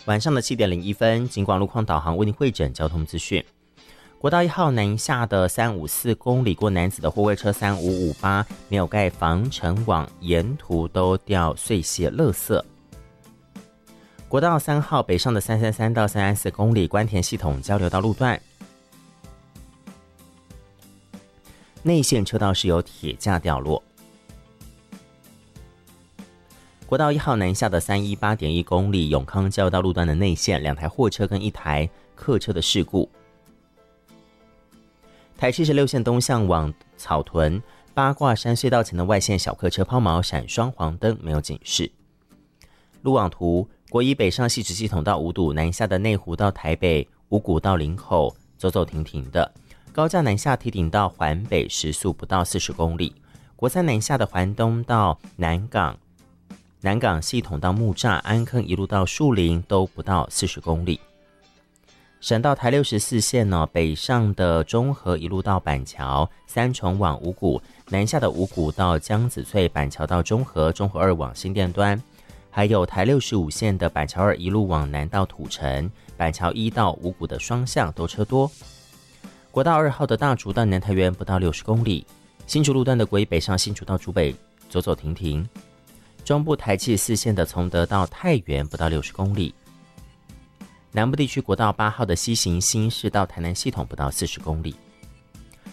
晚上的7点01分，警广路况导航为您汇整交通资讯。国道1号南下的354公里过男子的货柜车3558没有盖防尘网，沿途都掉碎屑垃圾。国道3号北上的333到334公里关田系统交流道路段，内线车道是有铁架掉落。国道1号南下的318.1公里永康交流道路段的内线，2台货车跟1台客车的事故。台76线东向往草屯八卦山隧道前的外线小客车抛锚闪双黄灯，没有警示。路网图，国一北上汐止系统到五堵，南下的内湖到台北，五股到林口走走停停的。高架南下堤顶到环北时速不到40公里。国三南下的环东到南港，南港系统到木栅、安坑一路到树林都不到40公里。省道台64线北上的中和一路到板桥，三重往五股，南下的五股到江子翠，板桥到中和，中和2往新店端。还有台65线的板桥2一路往南到土城，板桥1到五股的双向都车多。国道2号的大竹到南台园不到60公里，新竹路段的国一北上新竹到竹北走走停停。中部台74线的崇德到太原不到60公里。南部地区国道8号的西行新市到台南系统不到40公里。